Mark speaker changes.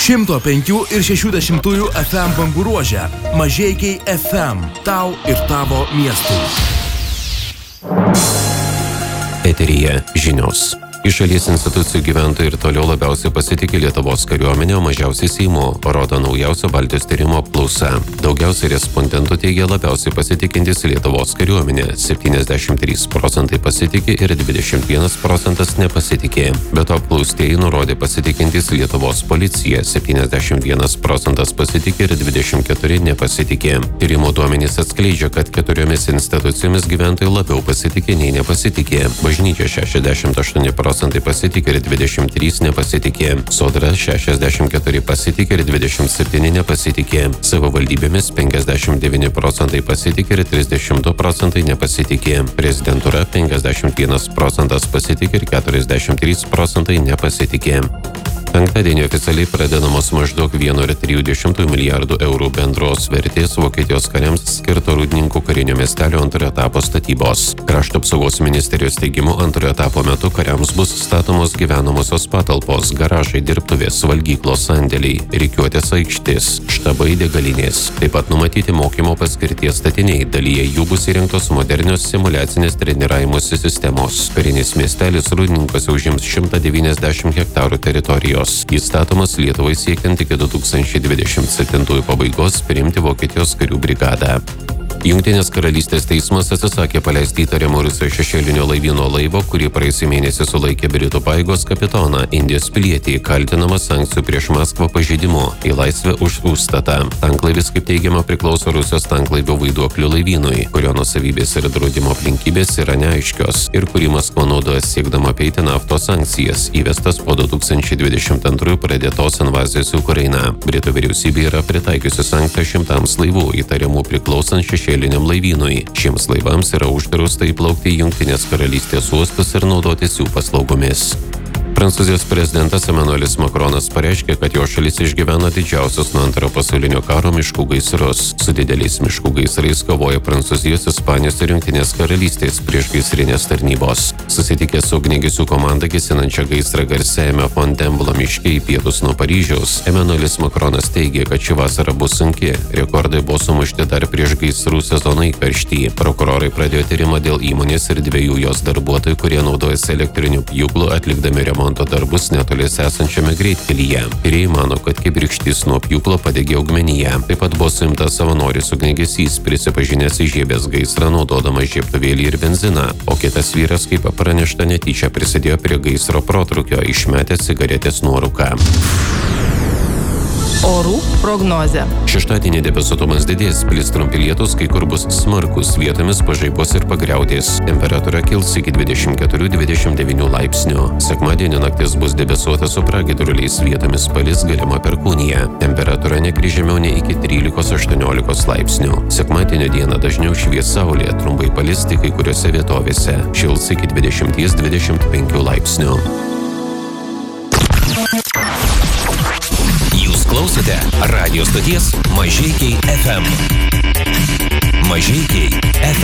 Speaker 1: 105 ir 60 FM bangų ruože. Mažeikiai FM. Tau ir tavo miestui.
Speaker 2: Eteryje žinios. Iš šalies institucijų gyventojai ir toliau labiausiai pasitikė Lietuvos kariuomenė, o mažiausiai Seimu, rodo naujausio Baltijos tyrimo apklausa. Daugiausiai respondentų teigia labiausiai pasitikintis Lietuvos kariuomenė, 73% pasitikė ir 21% nepasitikė. Be to apklaustieji nurodė pasitikintis Lietuvos policija, 71% pasitikė ir 24% nepasitikė. Tyrimo duomenys atskleidžia, kad 4 institucijomis gyventojai labiau pasitikė nei nepasitikė. Bažnyčia 68% pasitikė ir 23 nepasitikė. Sodra 64 pasitikė ir 27 nepasitikė. Savivaldybėmis 59% pasitikė ir 32% nepasitikė. Prezidentūra 51% pasitikė ir 43% nepasitikė. Penktadienį oficialiai pradedamos maždaug 1,3 milijardų eurų bendros vertės Vokietijos kariams skirto Rūdninkų karinio miestelio antrojo etapo statybos. Krašto apsaugos ministerijos teigimu antrojo etapo metu kariams bus statomos gyvenamosios patalpos, garažai, dirbtuvės, valgyklos, sandėliai, rikiuotės aikštės, štabai, degalinės. Taip pat numatyti mokymo paskirties statiniai, dalyje jų bus įrengtos modernios simuliacinės treniravimosi sistemos. Karinis miestelis Rūdninkuose užims 190 hektarų teritorijos. Jis statomas Lietuvai siekiant iki 2027 pabaigos priimti Vokietijos karių brigadą. Jungtinės karalystės teismas atsisakė paleisti įtariamo Rusijos šešėlinio laivyno laivo, kurį praėjusį mėnesį sulaikė Britų pajėgos kapitoną, Indijos pilietį, kaltinamą sankcijų prieš Maskvą pažeidimu, į laisvę už užstatą. Tanklaivis, kaip teigiama, priklauso Rusijos tanklaivio vaiduoklių laivynui, kurio nuosavybės ir draudimo aplinkybės yra neaiškios ir kurį Maskva naudoja siekdama apeiti naftos sankcijas, įvestas po 2022 pradėtos invazijos į Ukrainą. Britų vyriausybė yra pritaikiusi sankcijas šimtams laivų įtariamų priklausant šešėliniam laivynui. Šiems laivams yra uždrausta įplaukti į Jungtinės karalystės uostus ir naudotis jų paslaugomis. Prancūzijos prezidentas Emmanuelis Macronas pareiškė, kad jo šalis išgyvena didžiausius nuo antrojo pasaulinio karo miškų gaisrus. Su dideliais miškų gaisrais kovoja Prancūzijos, Ispanijos ir Jungtinės karalystės priešgaisrinės tarnybos. Susitikęs su ugniagesių komanda gesinančia gaisrą garsiajame Fontainebleau miške į pietus nuo Paryžiaus, Emmanuelis Macronas teigė, kad ši vasara bus sunki. Rekordai buvo sumušti dar prieš gaisrų sezoną įkarštį. Prokurorai pradėjo tyrimą dėl įmonės ir 2 jos darbuotojų, kurie naudojasi elektriniu pjūklu atlikdami remontą darbus netoliese esančiame greitkelyje. Tyrėjai mano, kad kibirkštis nuo pjūklo padegė augmeniją. Taip pat buvo suimtas savanoris ugniagesys, prisipažinęs įžiebęs gaisrą naudodamas žiebtuvėlį ir benziną, o kitas vyras, kaip pranešta, netyčia prisidėjo prie gaisro protrūkio, išmetęs cigaretės nuorūką.
Speaker 3: Orų prognozė.
Speaker 2: Šeštadienį debesuotumas didės, plis trumpi lietūs, kai kur bus smarkus, vietomis pažaibos ir pagriaudės. Temperatūra kils iki 24-29 laipsnių. Sekmadienį naktis bus debesuota su pragiedruliais, vietomis palis, galima perkūnija. Temperatūra nekris žemiau nei iki 13-18 laipsnių. Sekmadienio dieną dažniau švies saulė, trumpai palis tik kai kuriuose vietovėse. Šils iki 20-25 laipsnių.
Speaker 4: Klausote radio stoties Mažeikiai FM. Mažeikiai FM.